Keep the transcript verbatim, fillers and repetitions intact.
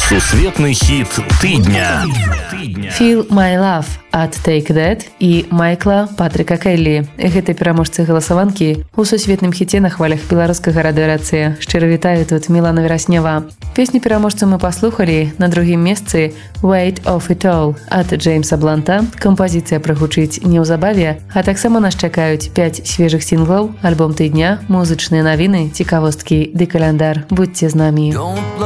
Сусветны хіт тыдня. Feel My Love ад Take That і Майкла Патрыка Келлі. Гэта пераможцы галасаванкі у сусветным хіце на хвалях беларускага радыёрацыі. Шчыра вітаю тут Мілана Вераснява. Песню пераможцу мы паслухалі на другім месцы Weight of It All ад Джеймса Бланта. Кампазіцыя прагучыць неўзабаве, а таксама нас чакаюць пяць свежых сінглаў, альбом тыдня, музычныя навіны, цікавосткі ды каляндар. Будьце з намі.